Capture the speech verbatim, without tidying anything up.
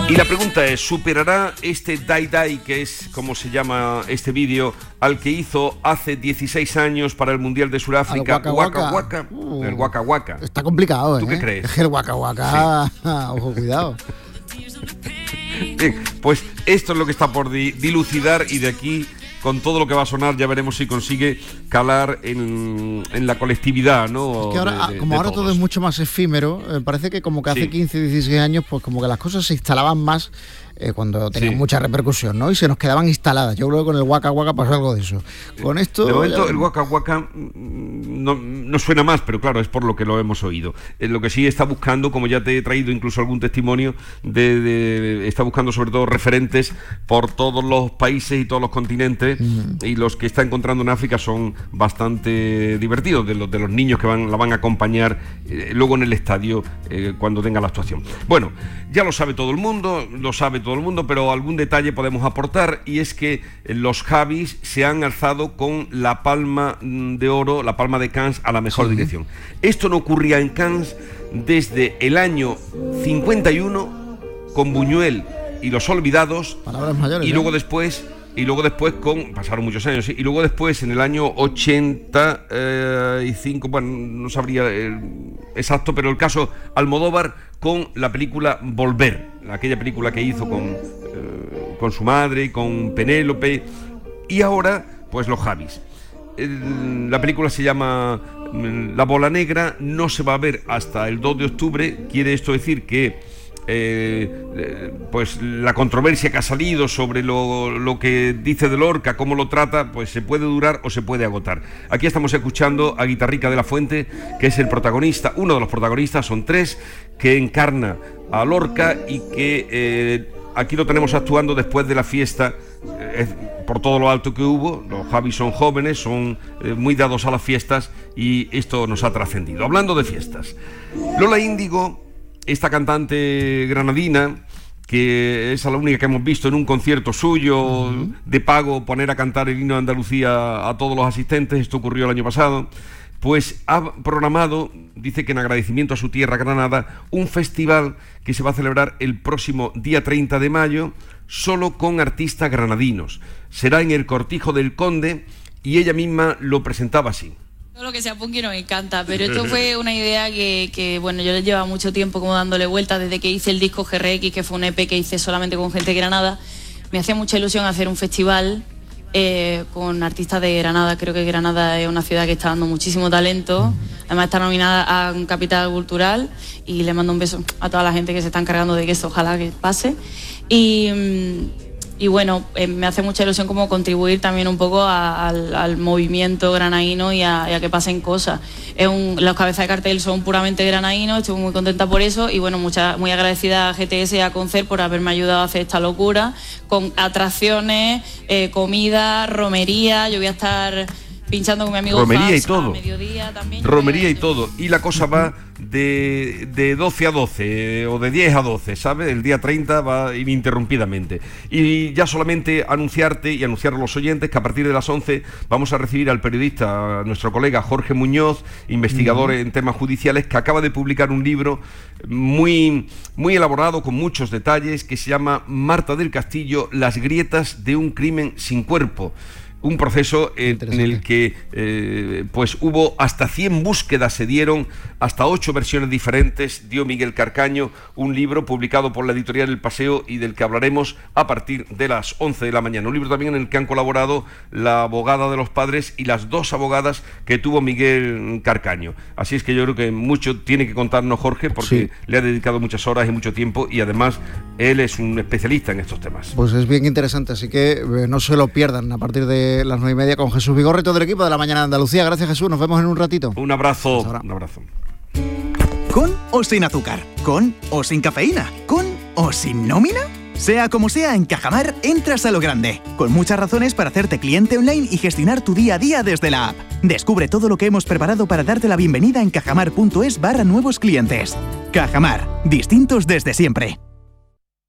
Y la pregunta es, ¿superará este Dai Dai, que es como se llama este vídeo, al que hizo hace dieciséis años para el Mundial de Sudáfrica? Waka Waka. Waka, uh, el Waka Waka. Está complicado, ¿eh? ¿Tú qué crees? Es que el Waka Waka, sí. Ojo, cuidado. Bien, pues esto es lo que está por di- dilucidar y de aquí, con todo lo que va a sonar, ya veremos si consigue calar en, en la colectividad, ¿no? Es que ahora, de, de, como de ahora todos. todo es mucho más efímero, eh, parece que como que hace Sí. quince, dieciséis años, pues como que las cosas se instalaban más eh, cuando tenían Sí. mucha repercusión, ¿no? Y se nos quedaban instaladas. Yo creo que con el Waka Waka pasó algo de eso. Con esto... De momento ya... el Waka Waka no, no suena más, pero claro, es por lo que lo hemos oído. Eh, lo que sí está buscando, como ya te he traído incluso algún testimonio, de, de, está buscando sobre todo referentes por todos los países y todos los continentes, mm. y los que está encontrando en África son bastante divertidos, de los, de los niños que van, la van a acompañar eh, luego en el estadio eh, cuando tenga la actuación. Bueno, ya lo sabe todo el mundo, lo sabe todo el mundo, pero algún detalle podemos aportar, y es que los Javis se han alzado con la palma de oro, la palma de Cannes a la mejor sí. dirección. Esto no ocurría en Cannes desde el año cincuenta y uno con Buñuel y Los Olvidados. Palabras mayores, y ¿eh? luego después y luego después con pasaron muchos años, ¿sí? Y luego después en el año ochenta y cinco, bueno, no sabría el exacto, pero el caso Almodóvar con la película Volver, aquella película que hizo con eh, con su madre y con Penélope, y ahora pues los Javis. El, la película se llama La Bola Negra, no se va a ver hasta el dos de octubre. Quiere esto decir que Eh, eh, pues la controversia que ha salido sobre lo, lo que dice de Lorca, cómo lo trata, pues se puede durar o se puede agotar. Aquí estamos escuchando a Guitarrica de la Fuente, que es el protagonista, uno de los protagonistas, son tres, que encarna a Lorca y que eh, aquí lo tenemos actuando después de la fiesta, eh, por todo lo alto que hubo. Los Javis son jóvenes, son eh, muy dados a las fiestas, y esto nos ha trascendido. Hablando de fiestas, Lola Índigo, esta cantante granadina, que es la única que hemos visto en un concierto suyo, uh-huh. de pago, poner a cantar el himno de Andalucía a todos los asistentes, esto ocurrió el año pasado, pues ha programado, dice que en agradecimiento a su tierra, Granada, un festival que se va a celebrar el próximo día treinta de mayo, solo con artistas granadinos. Será en el Cortijo del Conde, y ella misma lo presentaba así. Todo lo que sea punky nos encanta, pero esto fue una idea que, que bueno, yo les llevaba mucho tiempo como dándole vueltas desde que hice el disco G R X, que fue un E P que hice solamente con gente de Granada. Me hacía mucha ilusión hacer un festival eh, con artistas de Granada. Creo que Granada es una ciudad que está dando muchísimo talento. Además está nominada a un Capital Cultural, y le mando un beso a toda la gente que se está encargando de que esto ojalá que pase. Y... Y bueno, eh, me hace mucha ilusión como contribuir también un poco a, al, al movimiento granadino y a, y a que pasen cosas. Es un, los cabezas de cartel son puramente granadinos, estoy muy contenta por eso, y bueno, mucha, muy agradecida a G T S y a Concert por haberme ayudado a hacer esta locura, con atracciones, eh, comida, romería. Yo voy a estar pinchando con mi amigo romería Faz y todo. a mediodía también. Romería y todo. Y la cosa va de, de doce a doce o de diez a doce, ¿sabes? El día treinta va ininterrumpidamente. Y ya solamente anunciarte y anunciar a los oyentes que a partir de las once vamos a recibir al periodista, a nuestro colega Jorge Muñoz, investigador uh-huh. en temas judiciales, que acaba de publicar un libro muy, muy elaborado, con muchos detalles, que se llama Marta del Castillo, las grietas de un crimen sin cuerpo. Un proceso en, en el que eh, pues hubo hasta cien búsquedas, se dieron hasta ocho versiones diferentes, dio Miguel Carcaño, un libro publicado por la editorial El Paseo y del que hablaremos a partir de las once de la mañana. Un libro también en el que han colaborado la abogada de los padres y las dos abogadas que tuvo Miguel Carcaño. Así es que yo creo que mucho tiene que contarnos Jorge, porque sí. le ha dedicado muchas horas y mucho tiempo, y además él es un especialista en estos temas. Pues es bien interesante, así que eh, no se lo pierdan a partir de las nueve y media con Jesús Vigorra y todo el equipo de La Mañana de Andalucía. Gracias, Jesús, nos vemos en un ratito. Un abrazo, un abrazo. ¿Con o sin azúcar? ¿Con o sin cafeína? ¿Con o sin nómina? Sea como sea, en Cajamar entras a lo grande, con muchas razones para hacerte cliente online y gestionar tu día a día desde la app. Descubre todo lo que hemos preparado para darte la bienvenida en cajamar punto es barra nuevos clientes. Cajamar, distintos desde siempre.